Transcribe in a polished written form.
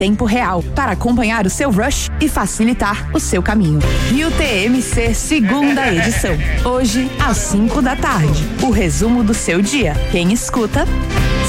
tempo real para acompanhar o seu rush e facilitar o seu caminho. Rio TMC, segunda edição. Hoje, às 5 da tarde. O resumo do seu dia. Quem escuta,